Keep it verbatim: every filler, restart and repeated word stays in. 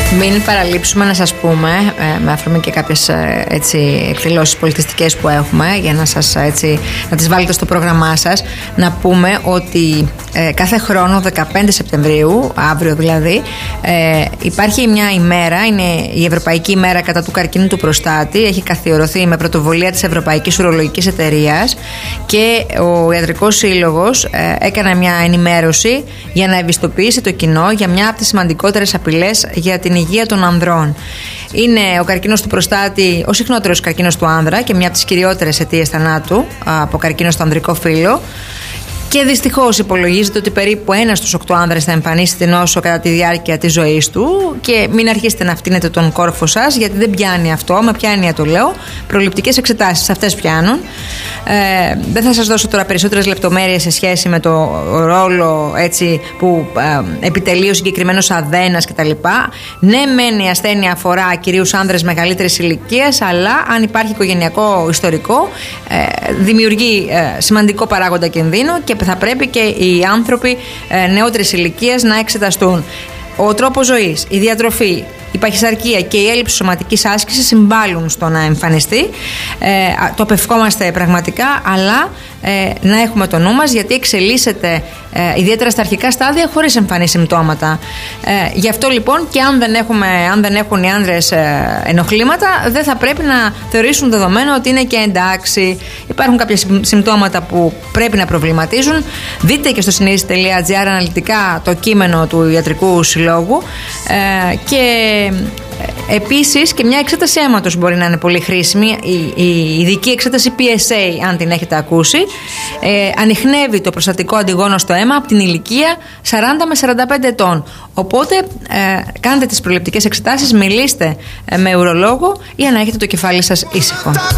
Μην παραλείψουμε να σας πούμε, ε, με αφορμή και κάποιες ε, έτσι, εκδηλώσεις πολιτιστικές που έχουμε, για να, σας, έτσι, να τις βάλετε στο πρόγραμμά σας, να πούμε ότι ε, κάθε χρόνο δεκαπέντε Σεπτεμβρίου, αύριο δηλαδή, ε, υπάρχει μια ημέρα, είναι η Ευρωπαϊκή ημέρα κατά του καρκίνου του προστάτη. Έχει καθιερωθεί με πρωτοβουλία της Ευρωπαϊκής Ουρολογικής Εταιρείας και ο Ιατρικός Σύλλογος ε, έκανε μια ενημέρωση για να ευαισθητοποιήσει το κοινό για μια από τις σημαντικότερες απειλές για την υγεία των ανδρών. Είναι ο καρκίνος του προστάτη ο συχνότερος καρκίνος του άνδρα και μια από τις κυριότερες αιτίες θανάτου από καρκίνο στο ανδρικό φύλο. Και δυστυχώς υπολογίζεται ότι περίπου ένας στους οκτώ άνδρες θα εμφανίσει την νόσο κατά τη διάρκεια της ζωής του. Και μην αρχίσετε να φτύνετε τον κόρφο σας, γιατί δεν πιάνει αυτό. Με ποια έννοια το λέω? Προληπτικές εξετάσεις, αυτές πιάνουν. Ε, δεν θα σας δώσω τώρα περισσότερες λεπτομέρειες σε σχέση με το ρόλο έτσι, που ε, επιτελεί ο συγκεκριμένος αδένας κτλ. Ναι, μεν η ασθένεια αφορά κυρίως άνδρες μεγαλύτερης ηλικίας, αλλά αν υπάρχει οικογενειακό ιστορικό, ε, δημιουργεί ε, σημαντικό παράγοντα κινδύνου και θα πρέπει και οι άνθρωποι ε, νεότερης ηλικίας να εξεταστούν. Ο τρόπος ζωής, η διατροφή, η παχυσαρκία και η έλλειψη σωματικής άσκησης συμβάλλουν στο να εμφανιστεί. Ε, το απευχόμαστε πραγματικά, αλλά ε, να έχουμε το νου μας, γιατί εξελίσσεται ε, ιδιαίτερα στα αρχικά στάδια χωρίς εμφανή συμπτώματα. Ε, γι' αυτό λοιπόν και αν δεν, έχουμε, αν δεν έχουν οι άνδρες ε, ενοχλήματα, δεν θα πρέπει να θεωρήσουν δεδομένο ότι είναι και εντάξει. Υπάρχουν κάποια συμπτώματα που πρέπει να προβληματίζουν. Δείτε και στο συνείδηση τελεία τζι άρ αναλυτικά το κείμενο του Ιατρικού Συλλόγου ε, και επίσης και μια εξέταση αίματος μπορεί να είναι πολύ χρήσιμη. Η, η ειδική εξέταση πι ες έι, αν την έχετε ακούσει, ε, ανιχνεύει το προστατικό αντιγόνο στο αίμα από την ηλικία σαράντα με σαράντα πέντε ετών. Οπότε ε, κάντε τις προληπτικές εξετάσεις, μιλήστε ε, με ουρολόγο για να έχετε το κεφάλι σας ήσυχο.